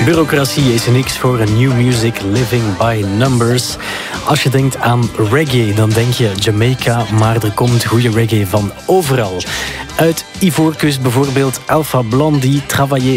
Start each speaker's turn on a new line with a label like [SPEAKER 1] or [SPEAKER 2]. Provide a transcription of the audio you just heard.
[SPEAKER 1] Bureaucratie is niks voor een new music living by numbers. Als je denkt aan reggae, dan denk je Jamaica, maar er komt goede reggae van overal. Uit Ivoorkust bijvoorbeeld Alpha Blondy, Travailler